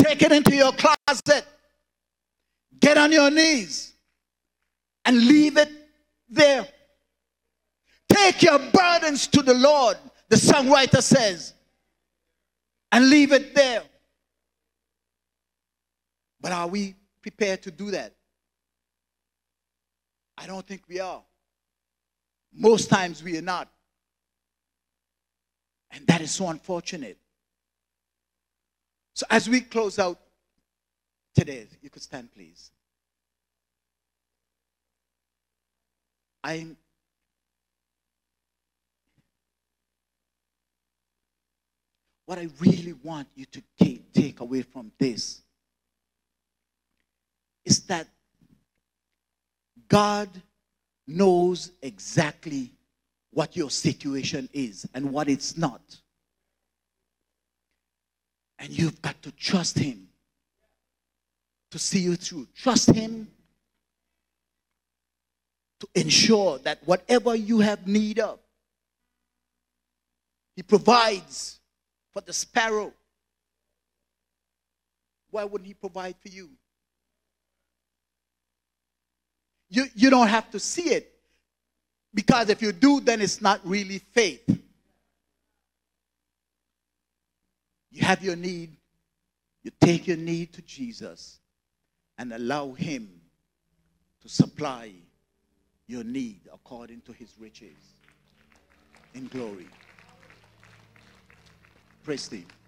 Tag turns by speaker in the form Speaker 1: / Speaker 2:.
Speaker 1: Take it into your closet. Get on your knees and leave it there. Take your burdens to the Lord, the songwriter says, and leave it there. But are we prepared to do that? I don't think we are. Most times we are not. And that is so unfortunate. So as we close out today, you could stand, please. What I really want you to take away from this is that God knows exactly what your situation is and what it's not. And you've got to trust him to see you through. Trust him to ensure that whatever you have need of, he provides for the sparrow. Why wouldn't he provide for you? You don't have to see it. Because if you do, then it's not really faith. You have your need. You take your need to Jesus and allow him to supply your need according to his riches in glory. Praise Steve.